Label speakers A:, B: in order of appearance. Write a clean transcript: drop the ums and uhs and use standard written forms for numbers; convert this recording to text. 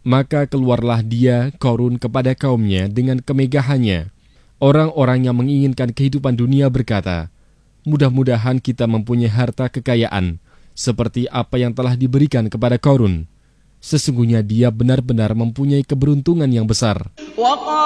A: Maka keluarlah dia, Qarun, kepada kaumnya dengan kemegahannya. Orang-orang yang menginginkan kehidupan dunia berkata, mudah-mudahan kita mempunyai harta kekayaan, seperti apa yang telah diberikan kepada Qarun. Sesungguhnya dia benar-benar mempunyai keberuntungan yang besar.